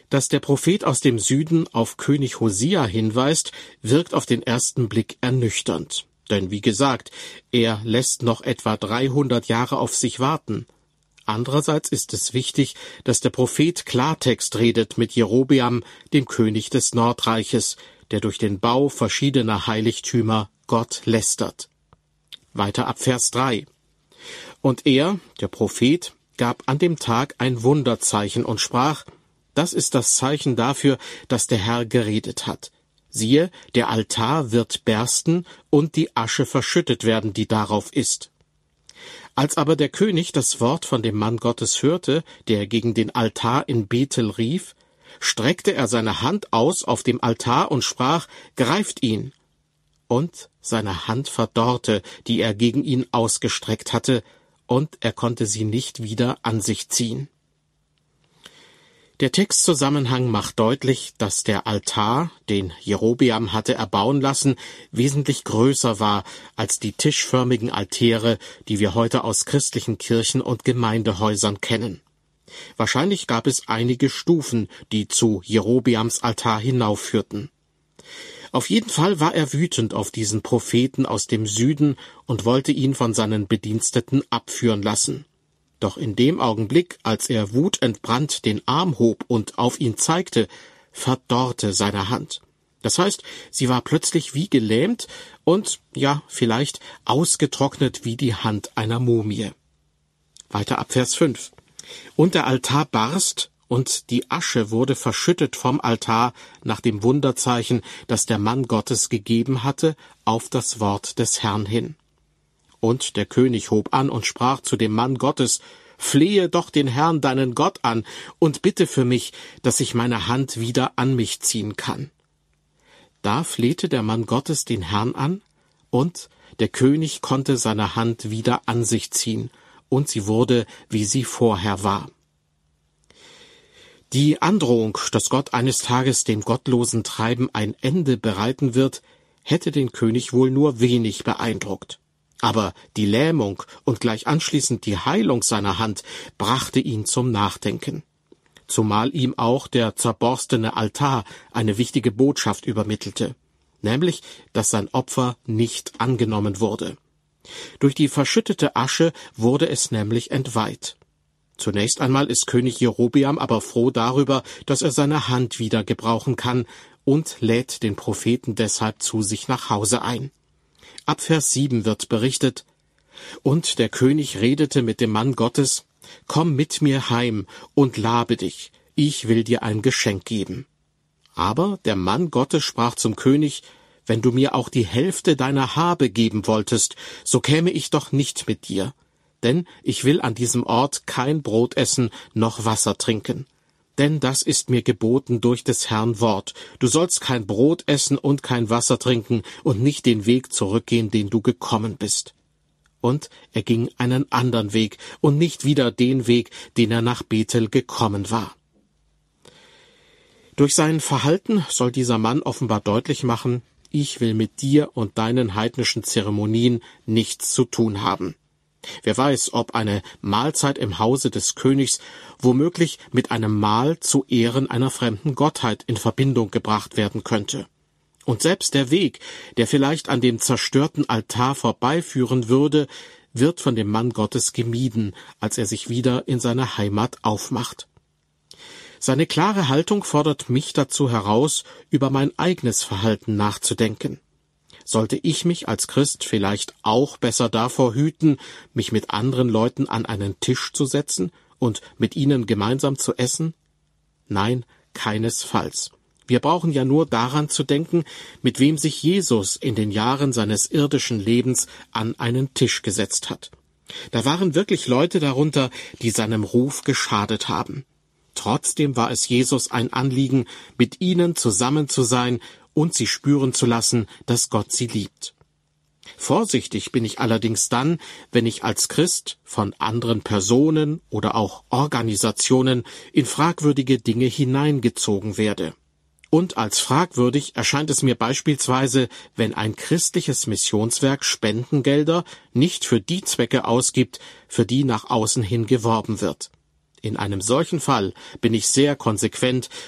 Dass der Prophet aus dem Süden auf König Hosia hinweist, wirkt auf den ersten Blick ernüchternd. Denn wie gesagt, er lässt noch etwa 300 Jahre auf sich warten. Andererseits ist es wichtig, dass der Prophet Klartext redet mit Jerobeam, dem König des Nordreiches, der durch den Bau verschiedener Heiligtümer Gott lästert. Weiter ab Vers 3. Und er, der Prophet, gab an dem Tag ein Wunderzeichen und sprach: Das ist das Zeichen dafür, dass der Herr geredet hat. Siehe, der Altar wird bersten und die Asche verschüttet werden, die darauf ist. Als aber der König das Wort von dem Mann Gottes hörte, der gegen den Altar in Bethel rief, streckte er seine Hand aus auf dem Altar und sprach: Greift ihn! Und seine Hand verdorrte, die er gegen ihn ausgestreckt hatte, und er konnte sie nicht wieder an sich ziehen. Der Textzusammenhang macht deutlich, dass der Altar, den Jerobeam hatte erbauen lassen, wesentlich größer war als die tischförmigen Altäre, die wir heute aus christlichen Kirchen und Gemeindehäusern kennen. Wahrscheinlich gab es einige Stufen, die zu Jerobeams Altar hinaufführten. Auf jeden Fall war er wütend auf diesen Propheten aus dem Süden und wollte ihn von seinen Bediensteten abführen lassen. Doch in dem Augenblick, als er wutentbrannt den Arm hob und auf ihn zeigte, verdorrte seine Hand. Das heißt, sie war plötzlich wie gelähmt und, ja, vielleicht ausgetrocknet wie die Hand einer Mumie. Weiter ab Vers 5. Und der Altar barst, und die Asche wurde verschüttet vom Altar nach dem Wunderzeichen, das der Mann Gottes gegeben hatte, auf das Wort des Herrn hin. Und der König hob an und sprach zu dem Mann Gottes: Flehe doch den Herrn, deinen Gott, an und bitte für mich, dass ich meine Hand wieder an mich ziehen kann. Da flehte der Mann Gottes den Herrn an, und der König konnte seine Hand wieder an sich ziehen, und sie wurde, wie sie vorher war. Die Androhung, dass Gott eines Tages dem gottlosen Treiben ein Ende bereiten wird, hätte den König wohl nur wenig beeindruckt. Aber die Lähmung und gleich anschließend die Heilung seiner Hand brachte ihn zum Nachdenken. Zumal ihm auch der zerborstene Altar eine wichtige Botschaft übermittelte, nämlich, dass sein Opfer nicht angenommen wurde. Durch die verschüttete Asche wurde es nämlich entweiht. Zunächst einmal ist König Jerobeam aber froh darüber, dass er seine Hand wieder gebrauchen kann, und lädt den Propheten deshalb zu sich nach Hause ein. Ab Vers 7 wird berichtet: Und der König redete mit dem Mann Gottes: Komm mit mir heim und labe dich, ich will dir ein Geschenk geben. Aber der Mann Gottes sprach zum König: Wenn du mir auch die Hälfte deiner Habe geben wolltest, so käme ich doch nicht mit dir. Denn ich will an diesem Ort kein Brot essen noch Wasser trinken. Denn das ist mir geboten durch des Herrn Wort. Du sollst kein Brot essen und kein Wasser trinken und nicht den Weg zurückgehen, den du gekommen bist. Und er ging einen anderen Weg und nicht wieder den Weg, den er nach Bethel gekommen war. Durch sein Verhalten soll dieser Mann offenbar deutlich machen: Ich will mit dir und deinen heidnischen Zeremonien nichts zu tun haben. Wer weiß, ob eine Mahlzeit im Hause des Königs womöglich mit einem Mahl zu Ehren einer fremden Gottheit in Verbindung gebracht werden könnte. Und selbst der Weg, der vielleicht an dem zerstörten Altar vorbeiführen würde, wird von dem Mann Gottes gemieden, als er sich wieder in seine Heimat aufmacht. Seine klare Haltung fordert mich dazu heraus, über mein eigenes Verhalten nachzudenken. Sollte ich mich als Christ vielleicht auch besser davor hüten, mich mit anderen Leuten an einen Tisch zu setzen und mit ihnen gemeinsam zu essen? Nein, keinesfalls. Wir brauchen ja nur daran zu denken, mit wem sich Jesus in den Jahren seines irdischen Lebens an einen Tisch gesetzt hat. Da waren wirklich Leute darunter, die seinem Ruf geschadet haben. Trotzdem war es Jesus ein Anliegen, mit ihnen zusammen zu sein und sie spüren zu lassen, dass Gott sie liebt. Vorsichtig bin ich allerdings dann, wenn ich als Christ von anderen Personen oder auch Organisationen in fragwürdige Dinge hineingezogen werde. Und als fragwürdig erscheint es mir beispielsweise, wenn ein christliches Missionswerk Spendengelder nicht für die Zwecke ausgibt, für die nach außen hin geworben wird. In einem solchen Fall bin ich sehr konsequent